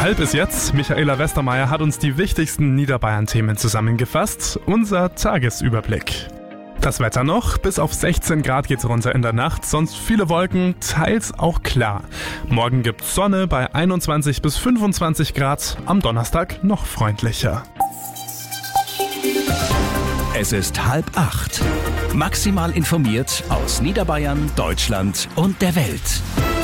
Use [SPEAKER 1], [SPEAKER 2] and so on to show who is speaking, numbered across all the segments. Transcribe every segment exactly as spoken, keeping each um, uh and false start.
[SPEAKER 1] Halb ist jetzt. Michaela Westermeier hat uns die wichtigsten Niederbayern-Themen zusammengefasst. Unser Tagesüberblick. Das Wetter noch, bis auf sechzehn Grad geht's runter in der Nacht, sonst viele Wolken, teils auch klar. Morgen gibt's Sonne bei einundzwanzig bis fünfundzwanzig Grad, am Donnerstag noch freundlicher.
[SPEAKER 2] Es ist halb acht. Maximal informiert aus Niederbayern, Deutschland und der Welt.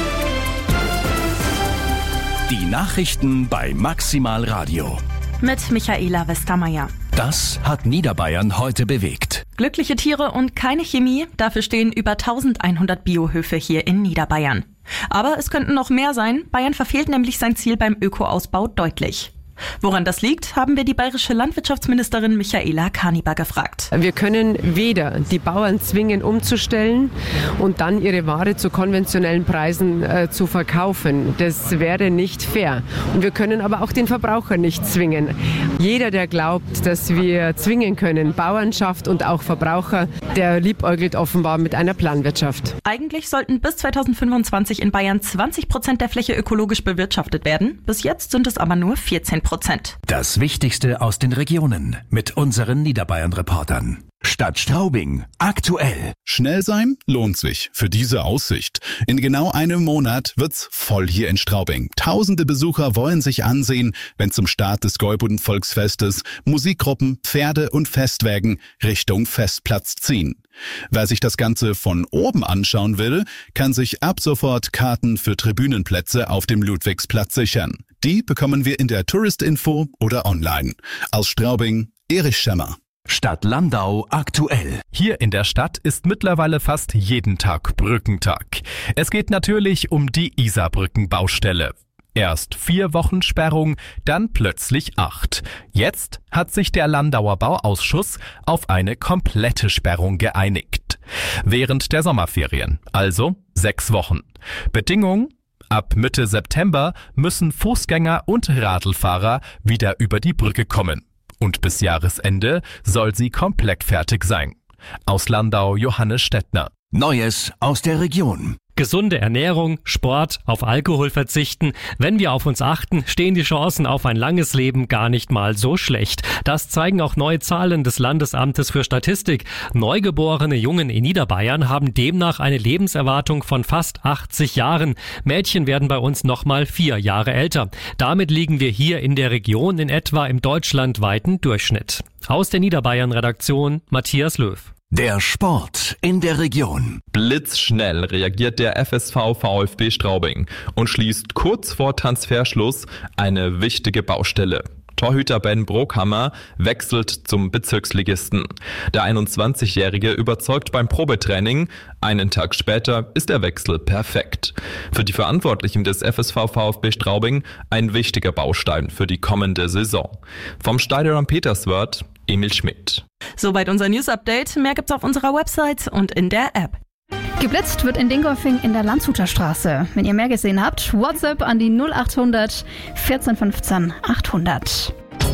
[SPEAKER 2] Die Nachrichten bei Maximal Radio.
[SPEAKER 3] Mit Michaela Westermeier.
[SPEAKER 2] Das hat Niederbayern heute bewegt.
[SPEAKER 3] Glückliche Tiere und keine Chemie, dafür stehen über eintausendeinhundert Biohöfe hier in Niederbayern. Aber es könnten noch mehr sein. Bayern verfehlt nämlich sein Ziel beim Ökoausbau deutlich. Woran das liegt, haben wir die bayerische Landwirtschaftsministerin Michaela Kaniber gefragt.
[SPEAKER 4] Wir können weder die Bauern zwingen, umzustellen und dann ihre Ware zu konventionellen Preisen äh, zu verkaufen. Das wäre nicht fair. Und wir können aber auch den Verbraucher nicht zwingen. Jeder, der glaubt, dass wir zwingen können, Bauernschaft und auch Verbraucher, der liebäugelt offenbar mit einer Planwirtschaft.
[SPEAKER 3] Eigentlich sollten bis zweitausendfünfundzwanzig in Bayern zwanzig Prozent der Fläche ökologisch bewirtschaftet werden. Bis jetzt sind es aber nur vierzehn Prozent.
[SPEAKER 2] Das Wichtigste aus den Regionen mit unseren Niederbayern-Reportern. Stadt Straubing aktuell.
[SPEAKER 5] Schnell sein lohnt sich für diese Aussicht. In genau einem Monat wird's voll hier in Straubing. Tausende Besucher wollen sich ansehen, wenn zum Start des Gäuboden-Volksfestes Musikgruppen, Pferde und Festwägen Richtung Festplatz ziehen. Wer sich das Ganze von oben anschauen will, kann sich ab sofort Karten für Tribünenplätze auf dem Ludwigsplatz sichern. Die bekommen wir in der Touristinfo oder online. Aus Straubing, Erich Schemmer.
[SPEAKER 2] Stadt Landau aktuell.
[SPEAKER 1] Hier in der Stadt ist mittlerweile fast jeden Tag Brückentag. Es geht natürlich um die Isarbrückenbaustelle. Erst vier Wochen Sperrung, dann plötzlich acht. Jetzt hat sich der Landauer Bauausschuss auf eine komplette Sperrung geeinigt. Während der Sommerferien, also sechs Wochen. Bedingung: ab Mitte September müssen Fußgänger und Radlfahrer wieder über die Brücke kommen. Und bis Jahresende soll sie komplett fertig sein. Aus Landau Johannes Stettner.
[SPEAKER 2] Neues aus der Region.
[SPEAKER 6] Gesunde Ernährung, Sport, auf Alkohol verzichten. Wenn wir auf uns achten, stehen die Chancen auf ein langes Leben gar nicht mal so schlecht. Das zeigen auch neue Zahlen des Landesamtes für Statistik. Neugeborene Jungen in Niederbayern haben demnach eine Lebenserwartung von fast achtzig Jahren. Mädchen werden bei uns nochmal vier Jahre älter. Damit liegen wir hier in der Region in etwa im deutschlandweiten Durchschnitt. Aus der Niederbayern-Redaktion Matthias Löw.
[SPEAKER 2] Der Sport in der Region.
[SPEAKER 7] Blitzschnell reagiert der F S V VfB Straubing und schließt kurz vor Transferschluss eine wichtige Baustelle. Torhüter Ben Brokhammer wechselt zum Bezirksligisten. Der einundzwanzigjährige überzeugt beim Probetraining. Einen Tag später ist der Wechsel perfekt. Für die Verantwortlichen des F S V VfB Straubing ein wichtiger Baustein für die kommende Saison. Vom Stadion Peterswörth, Emil Schmidt.
[SPEAKER 3] Soweit unser News-Update. Mehr gibt's auf unserer Website und in der App.
[SPEAKER 8] Geblitzt wird in Dingolfing in der Landshuter Straße. Wenn ihr mehr gesehen habt, WhatsApp an die null achthundert vierzehn fünfzehn achthundert.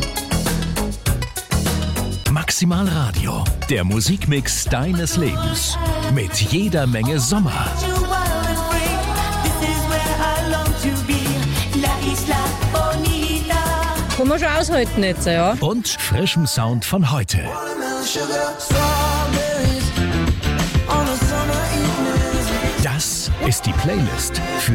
[SPEAKER 2] Maximal Radio, der Musikmix deines Lebens. Mit jeder Menge Sommer.
[SPEAKER 9] Kann man schon aushalten jetzt, ja.
[SPEAKER 2] Und frischem Sound von heute. Das ist die Playlist für